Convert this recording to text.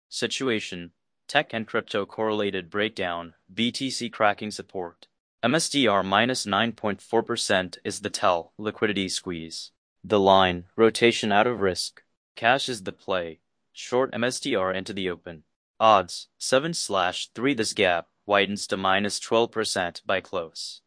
Situation: Tech and crypto correlated breakdown, BTC cracking support. MSTR minus 9.4% is the tell, liquidity squeeze. The line, rotation out of risk. Cash is the play. Short MSTR into the open. Odds, 7/3. This gap widens to minus 12% by close.